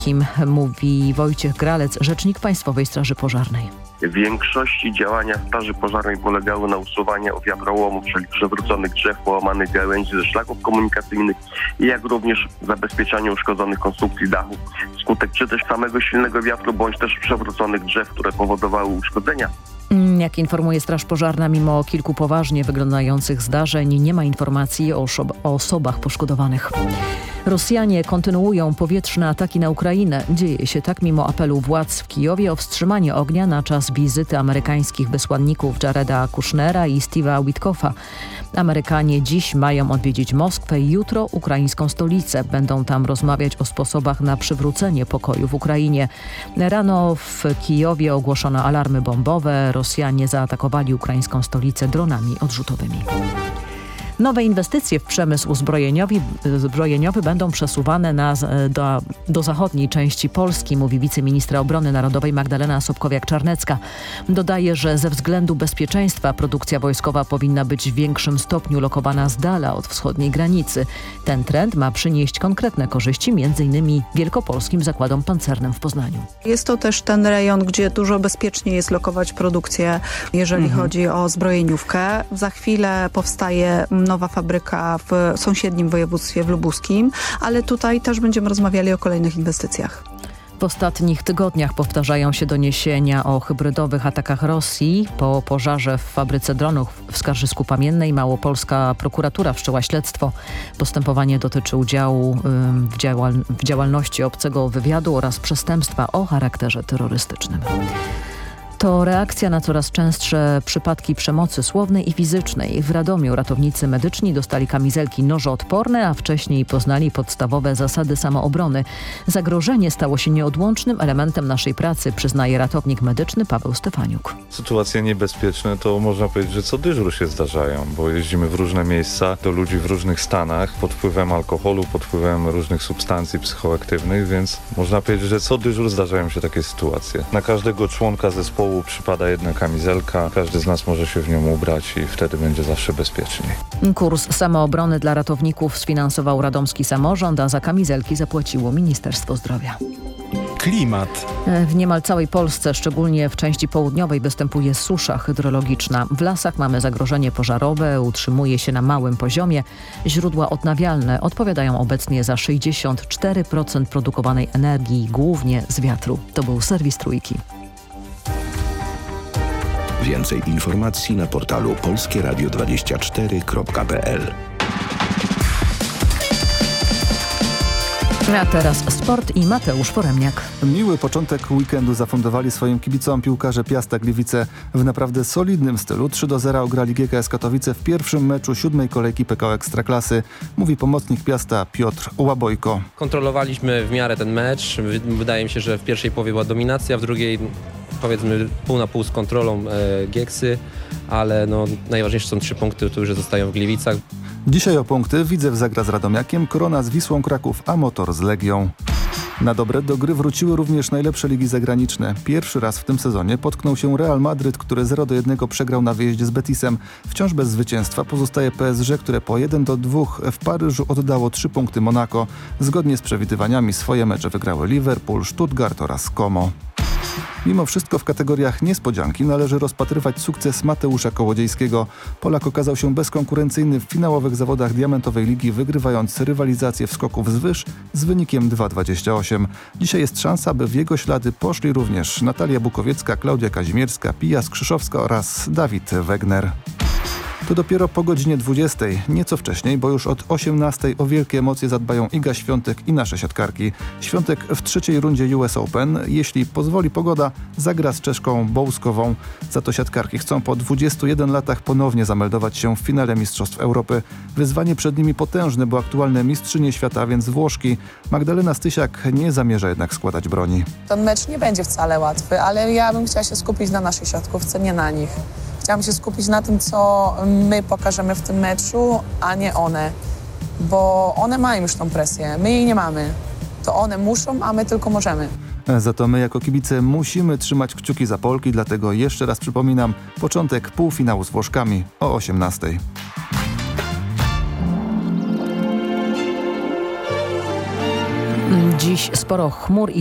Kim mówi Wojciech Gralec, rzecznik Państwowej Straży Pożarnej. W większości działania Straży Pożarnej polegały na usuwaniu wiatrołomów, czyli przewróconych drzew, połamanych gałęzi ze szlaków komunikacyjnych, jak również zabezpieczaniu uszkodzonych konstrukcji dachu wskutek czy też samego silnego wiatru, bądź też przewróconych drzew, które powodowały uszkodzenia. Jak informuje Straż Pożarna, mimo kilku poważnie wyglądających zdarzeń nie ma informacji o osobach poszkodowanych. Rosjanie kontynuują powietrzne ataki na Ukrainę. Dzieje się tak mimo apelu władz w Kijowie o wstrzymanie ognia na czas wizyty amerykańskich wysłanników Jareda Kushnera i Steve'a Witkoffa. Amerykanie dziś mają odwiedzić Moskwę i jutro ukraińską stolicę. Będą tam rozmawiać o sposobach na przywrócenie pokoju w Ukrainie. Rano w Kijowie ogłoszono alarmy bombowe. Rosjanie zaatakowali ukraińską stolicę dronami odrzutowymi. Nowe inwestycje w przemysł zbrojeniowy będą przesuwane do zachodniej części Polski, mówi wiceministra obrony narodowej Magdalena Sobkowiak-Czarnecka. Dodaje, że ze względu bezpieczeństwa produkcja wojskowa powinna być w większym stopniu lokowana z dala od wschodniej granicy. Ten trend ma przynieść konkretne korzyści m.in. wielkopolskim zakładom pancernym w Poznaniu. Jest to też ten rejon, gdzie dużo bezpieczniej jest lokować produkcję, jeżeli chodzi o zbrojeniówkę. Za chwilę powstaje nowa fabryka w sąsiednim województwie, w lubuskim, ale tutaj też będziemy rozmawiali o kolejnych inwestycjach. W ostatnich tygodniach powtarzają się doniesienia o hybrydowych atakach Rosji. Po pożarze w fabryce dronów w Skarżysku-Pamiennej małopolska prokuratura wszczęła śledztwo. Postępowanie dotyczy udziału w działalności obcego wywiadu oraz przestępstwa o charakterze terrorystycznym. To reakcja na coraz częstsze przypadki przemocy słownej i fizycznej. W Radomiu ratownicy medyczni dostali kamizelki nożoodporne, a wcześniej poznali podstawowe zasady samoobrony. Zagrożenie stało się nieodłącznym elementem naszej pracy, przyznaje ratownik medyczny Paweł Stefaniuk. Sytuacje niebezpieczne to można powiedzieć, że co dyżur się zdarzają, bo jeździmy w różne miejsca do ludzi w różnych stanach, pod wpływem alkoholu, pod wpływem różnych substancji psychoaktywnych, więc można powiedzieć, że co dyżur zdarzają się takie sytuacje. Na każdego członka zespołu przypada jedna kamizelka, każdy z nas może się w nią ubrać i wtedy będzie zawsze bezpieczniej. Kurs samoobrony dla ratowników sfinansował radomski samorząd, a za kamizelki zapłaciło Ministerstwo Zdrowia. Klimat. W niemal całej Polsce, szczególnie w części południowej, występuje susza hydrologiczna. W lasach mamy zagrożenie pożarowe, utrzymuje się na małym poziomie. Źródła odnawialne odpowiadają obecnie za 64% produkowanej energii, głównie z wiatru. To był serwis Trójki. Więcej informacji na portalu polskieradio24.pl. A teraz sport i Mateusz Poremniak. Miły początek weekendu zafundowali swoim kibicom piłkarze Piasta Gliwice. W naprawdę solidnym stylu 3-0 ograli GKS Katowice w pierwszym meczu 7. kolejki PKO Ekstraklasy, mówi pomocnik Piasta Piotr Łabojko. Kontrolowaliśmy w miarę ten mecz. Wydaje mi się, że w pierwszej połowie była dominacja, w drugiej powiedzmy pół na pół z kontrolą Gieksy, ale najważniejsze są 3 punkty, które zostają w Gliwicach. Dzisiaj o punkty Widzew zagra z Radomiakiem, Korona z Wisłą Kraków, a Motor z Legią. Na dobre do gry wróciły również najlepsze ligi zagraniczne. Pierwszy raz w tym sezonie potknął się Real Madryt, który 0-1 przegrał na wyjeździe z Betisem. Wciąż bez zwycięstwa pozostaje PSG, które po 1-2 w Paryżu oddało 3 punkty Monako. Zgodnie z przewidywaniami swoje mecze wygrały Liverpool, Stuttgart oraz Como. Mimo wszystko w kategoriach niespodzianki należy rozpatrywać sukces Mateusza Kołodziejskiego. Polak okazał się bezkonkurencyjny w finałowych zawodach Diamentowej Ligi, wygrywając rywalizację w skoków z wyż z wynikiem 2,28. Dzisiaj jest szansa, by w jego ślady poszli również Natalia Bukowiecka, Klaudia Kazimierska, Pija Skrzyszowska oraz Dawid Wegner. To dopiero po godzinie 20, nieco wcześniej, bo już od 18 o wielkie emocje zadbają Iga Świątek i nasze siatkarki. Świątek w trzeciej rundzie US Open, jeśli pozwoli pogoda, zagra z Czeszką Bołuskową. Za to siatkarki chcą po 21 latach ponownie zameldować się w finale Mistrzostw Europy. Wyzwanie przed nimi potężne, bo aktualne mistrzynie świata, więc Włoszki. Magdalena Stysiak nie zamierza jednak składać broni. Ten mecz nie będzie wcale łatwy, ale ja bym chciała się skupić na naszej siatkówce, nie na nich. Chciałam się skupić na tym, co my pokażemy w tym meczu, a nie one. Bo one mają już tą presję, my jej nie mamy. To one muszą, a my tylko możemy. Za to my jako kibice musimy trzymać kciuki za Polki, dlatego jeszcze raz przypominam, początek półfinału z Włoszkami o 18. Dziś sporo chmur i